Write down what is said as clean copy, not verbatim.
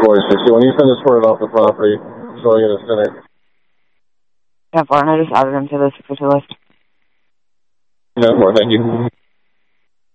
Voice 61. You send us for it off the property, showing in the center. Yeah, and I just added him to this official list. No more, thank you.